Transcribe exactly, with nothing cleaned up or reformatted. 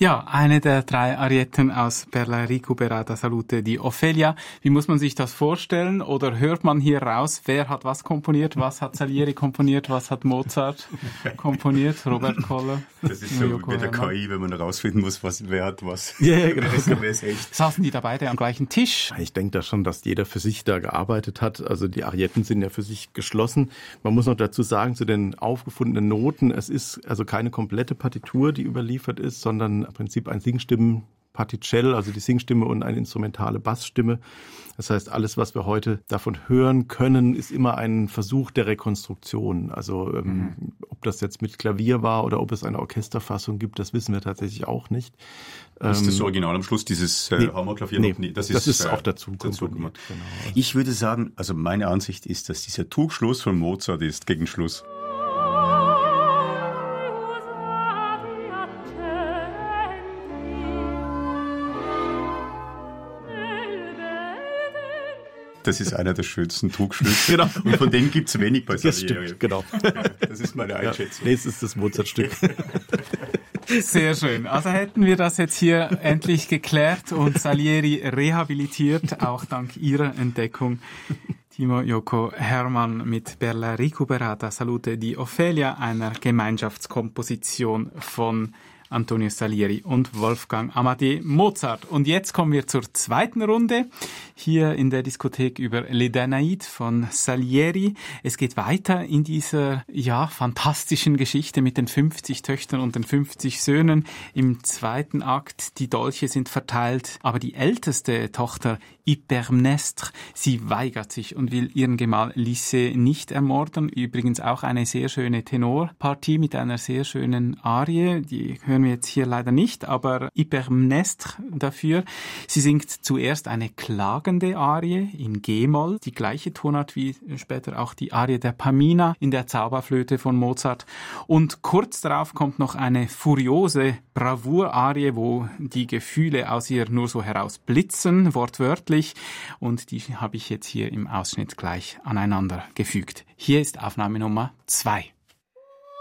Ja, eine der drei Arietten aus Per la Recuperata Salute di Ophelia. Wie muss man sich das vorstellen? Oder hört man hier raus, wer hat was komponiert? Was hat Salieri komponiert? Was hat Mozart komponiert? Robert Koller? Das ist so wie der K I, wenn man herausfinden muss, was, wer hat was. Ja, ja, genau. Wer ist echt. Saßen die da beide am gleichen Tisch? Ich denke da schon, dass jeder für sich da gearbeitet hat. Also die Arietten sind ja für sich geschlossen. Man muss noch dazu sagen, zu den aufgefundenen Noten, es ist also keine komplette Partitur, die überliefert ist, sondern im Prinzip ein Singstimmen-Particell, also die Singstimme und eine instrumentale Bassstimme. Das heißt, alles, was wir heute davon hören können, ist immer ein Versuch der Rekonstruktion. Also ähm, mhm. ob das jetzt mit Klavier war oder ob es eine Orchesterfassung gibt, das wissen wir tatsächlich auch nicht. Ist ähm, das Original am Schluss, dieses äh, nee, Hammerklavier? Nee, nee, das ist, das ist auch dazu komponiert. Genau. Ich würde sagen, also meine Ansicht ist, dass dieser Trugschluss von Mozart ist gegen Schluss. Das ist einer der schönsten Trugschlüsse. Genau. Und von denen gibt es wenig bei Salieri. Genau. Ja, das ist meine Einschätzung. Ja, nee, es ist das Mozart-Stück. Sehr schön. Also hätten wir das jetzt hier endlich geklärt und Salieri rehabilitiert, auch dank Ihrer Entdeckung. Timo Joko Hermann mit Per la Recuperata Salute di Ophelia, einer Gemeinschaftskomposition von Antonio Salieri und Wolfgang Amadeus Mozart. Und jetzt kommen wir zur zweiten Runde hier in der Diskothek über Les Danaïdes von Salieri. Es geht weiter in dieser ja fantastischen Geschichte mit den fünfzig Töchtern und den fünfzig Söhnen. Im zweiten Akt, die Dolche sind verteilt, aber die älteste Tochter Hypermnestre, sie weigert sich und will ihren Gemahl Lycée nicht ermorden. Übrigens auch eine sehr schöne Tenorpartie mit einer sehr schönen Arie, die hören wir jetzt hier leider nicht, aber Hypermnestre dafür. Sie singt zuerst eine klagende Arie in G-Moll, die gleiche Tonart wie später auch die Arie der Pamina in der Zauberflöte von Mozart. Und kurz darauf kommt noch eine furiose Bravour-Arie, wo die Gefühle aus ihr nur so herausblitzen, wortwörtlich. Und die habe ich jetzt hier im Ausschnitt gleich aneinander gefügt. Hier ist Aufnahme Nummer zwei.